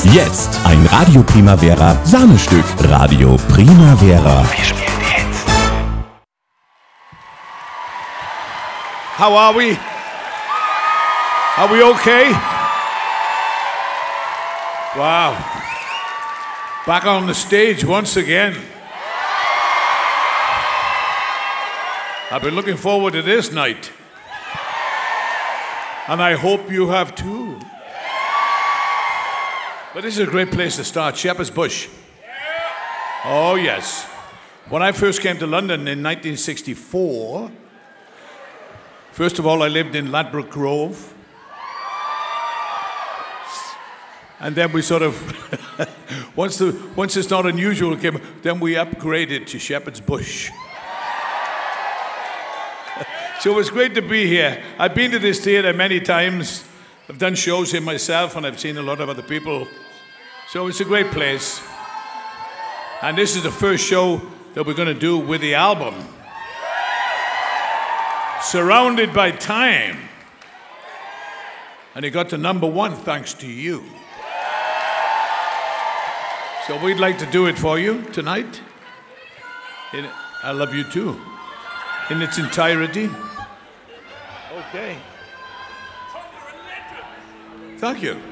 Jetzt ein Radio Primavera Sahnestück. Radio Primavera. Wir spielen die Hits. How are we? Are we okay? Wow. Back on the stage once again. I've been looking forward to this night. And I hope you have too. But this is a great place to start, Shepherd's Bush. Oh, yes. When I first came to London in 1964, first of all, I lived in Ladbroke Grove. And then we sort of, once it's not unusual, then we upgraded to Shepherd's Bush. So it's great to be here. I've been to this theatre many times. I've done shows here myself, and I've seen a lot of other people. So it's a great place. And this is the first show that we're going to do with the album. Surrounded by Time. And it got to #1 thanks to you. So we'd like to do it for you tonight. I Love You Too. In its entirety. Okay. Thank you.